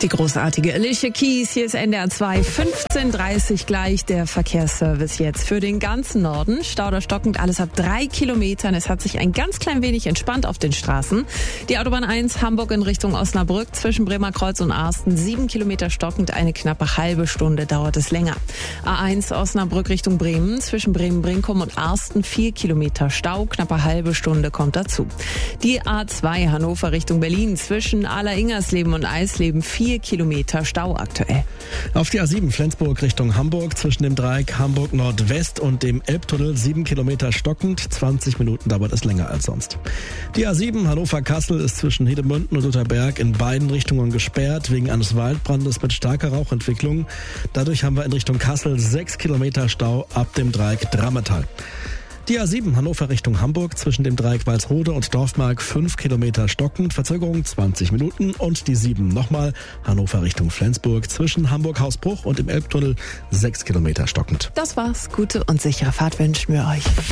Die großartige Alicia Keys, hier ist NDR 2, 15:30 gleich der Verkehrsservice jetzt für den ganzen Norden. Stau oder stockend, alles ab 3 Kilometern. Es hat sich ein ganz klein wenig entspannt auf den Straßen. Die Autobahn 1 Hamburg in Richtung Osnabrück zwischen Bremer Kreuz und Arsten, 7 Kilometer stockend, eine knappe halbe Stunde dauert es länger. A1 Osnabrück Richtung Bremen, zwischen Bremen-Brinkum und Arsten, 4 Kilometer Stau, knappe halbe Stunde kommt dazu. Die A2 Hannover Richtung Berlin, zwischen Ala-Ingersleben und Eisleben, 4 Kilometer Stau aktuell. Auf die A7 Flensburg Richtung Hamburg zwischen dem Dreieck Hamburg Nordwest und dem Elbtunnel 7 Kilometer stockend, 20 Minuten dauert es länger als sonst. Die A7 Hannover-Kassel ist zwischen Hedemünden und Utterberg in beiden Richtungen gesperrt wegen eines Waldbrandes mit starker Rauchentwicklung. Dadurch haben wir in Richtung Kassel 6 Kilometer Stau ab dem Dreieck Drammetal. Die A7 Hannover Richtung Hamburg zwischen dem Dreieck Walsrode und Dorfmark 5 Kilometer stockend, Verzögerung 20 Minuten. Und die 7 nochmal Hannover Richtung Flensburg zwischen Hamburg-Hausbruch und dem Elbtunnel 6 Kilometer stockend. Das war's. Gute und sichere Fahrt wünschen wir euch.